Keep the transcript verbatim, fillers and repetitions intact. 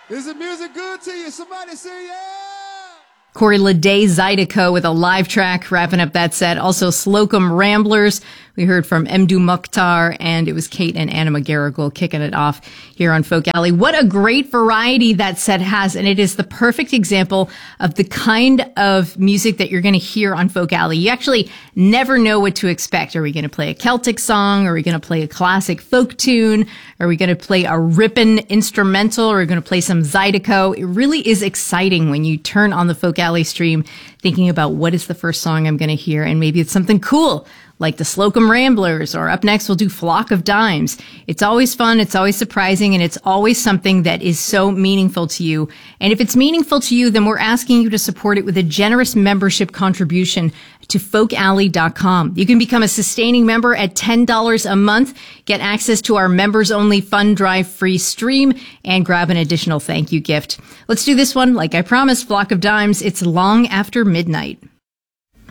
Is the music good to you? Somebody say yeah! Corey Lede Zydeco with a live track wrapping up that set. Also Slocum Ramblers. We heard from Mdu Mukhtar, and it was Kate and Anna McGarrigle kicking it off here on Folk Alley. What a great variety that set has, and it is the perfect example of the kind of music that you're going to hear on Folk Alley. You actually never know what to expect. Are we going to play a Celtic song? Are we going to play a classic folk tune? Are we going to play a rippin' instrumental? Are we going to play some Zydeco? It really is exciting when you turn on the Folk Alley stream thinking about what is the first song I'm going to hear, and maybe it's something cool like the Slocum Ramblers, or up next we'll do Flock of Dimes. It's always fun, it's always surprising, and it's always something that is so meaningful to you. And if it's meaningful to you, then we're asking you to support it with a generous membership contribution to folk alley dot com. You can become a sustaining member at ten dollars a month, get access to our members-only fund drive free stream, and grab an additional thank you gift. Let's do this one, like I promised, Flock of Dimes. It's Long After Midnight.